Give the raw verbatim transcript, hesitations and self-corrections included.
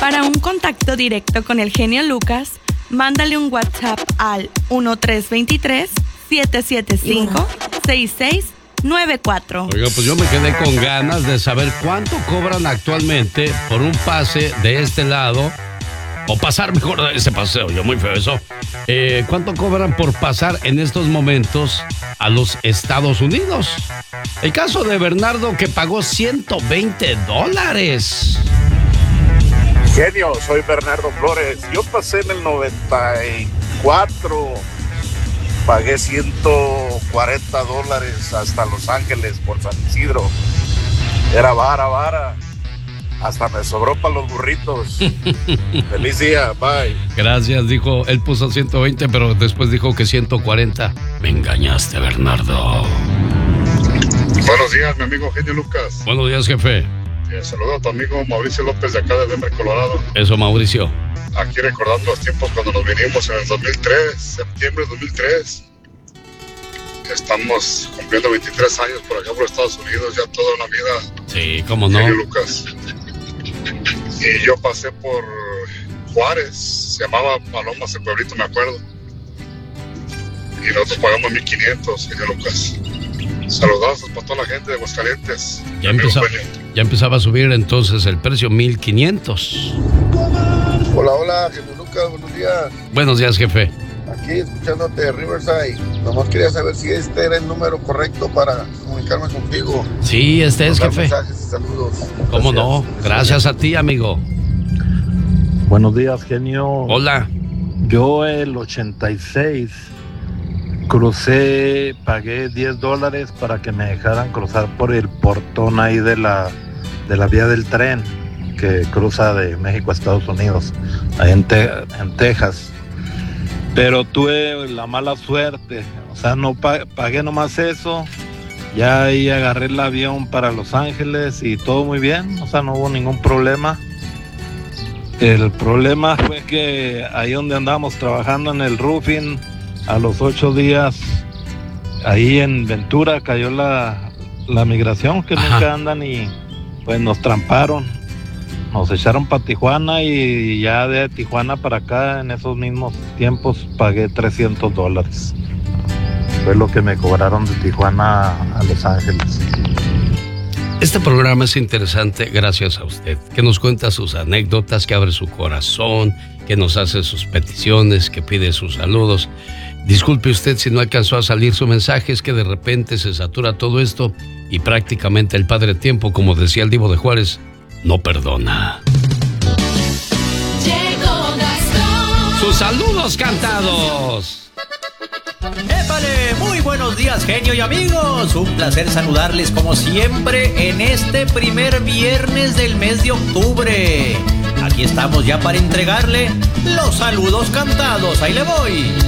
Para un contacto directo con el genio Lucas, mándale un WhatsApp al uno tres dos tres, siete siete cinco, seis seis nueve cuatro. Oiga, pues yo me quedé con ganas de saber cuánto cobran actualmente por un pase de este lado, o pasar mejor ese paseo, yo muy feo eso. Eh, ¿Cuánto cobran por pasar en estos momentos a los Estados Unidos? El caso de Bernardo, que pagó ciento veinte dólares. Genio, soy Bernardo Flores. Yo pasé en el noventa y cuatro, pagué ciento cuarenta dólares hasta Los Ángeles por San Isidro. Era vara, vara. Hasta me sobró para los burritos. Feliz día, bye. Gracias, dijo, él puso ciento veinte, pero después dijo que ciento cuarenta. Me engañaste, Bernardo. Buenos días, mi amigo Genio Lucas. Buenos días, jefe. Eh, saludo a tu amigo Mauricio López de acá de Denver, Colorado. Eso, Mauricio. Aquí recordando los tiempos cuando nos vinimos en el dos mil tres, septiembre de dos mil tres. Estamos cumpliendo veintitrés años por acá por Estados Unidos, ya toda una vida. Sí, cómo no. Genio Lucas. Y yo pasé por Juárez, se llamaba Palomas el pueblito, me acuerdo. Y nosotros pagamos mil quinientos, Genio Lucas. Saludazos para toda la gente de Aguascalientes. Ya, empezó, ya empezaba a subir entonces el precio, mil quinientos. Hola, hola, Genio Lucas, buenos días. Buenos días, jefe. Aquí escuchándote de Riverside. Nomás quería saber si este era el número correcto para comunicarme contigo. Sí, este es, jefe. Mensajes y saludos. ¿Cómo no? Gracias a ti, amigo. Buenos días, genio. Hola. Yo el ochenta y seis crucé, pagué diez dólares para que me dejaran cruzar por el portón ahí de la, de la vía del tren que cruza de México a Estados Unidos, ahí en, Te- en Texas. Pero tuve la mala suerte, o sea, no pa- pagué nomás eso, ya ahí agarré el avión para Los Ángeles y todo muy bien, o sea, no hubo ningún problema. El problema fue que ahí donde andábamos trabajando en el roofing, a los ocho días, ahí en Ventura cayó la, la migración, que Ajá. nunca andan, y pues nos tramparon. Nos echaron para Tijuana y ya de Tijuana para acá, en esos mismos tiempos, pagué trescientos dólares. Fue lo que me cobraron de Tijuana a Los Ángeles. Este programa es interesante gracias a usted, que nos cuenta sus anécdotas, que abre su corazón, que nos hace sus peticiones, que pide sus saludos. Disculpe usted si no alcanzó a salir su mensaje, es que de repente se satura todo esto y prácticamente el Padre Tiempo, como decía el Divo de Juárez, no perdona. Llegó Gastón. ¡Sus saludos cantados! ¡Épale! Muy buenos días, genio y amigos. Un placer saludarles como siempre en este primer viernes del mes de octubre. Aquí estamos ya para entregarle los saludos cantados. Ahí le voy.